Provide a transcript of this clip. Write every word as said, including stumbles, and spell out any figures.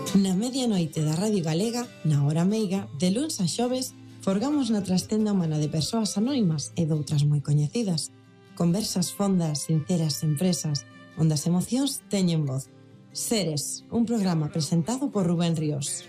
Na medianoite da Radio Galega, na hora meiga, de luns a xoves, forgamos na trastenda humana de persoas anónimas e doutras moi coñecidas. Conversas fondas, sinceras, empresas, onde as emocións teñen voz. Seres, un programa presentado por Rubén Ríos.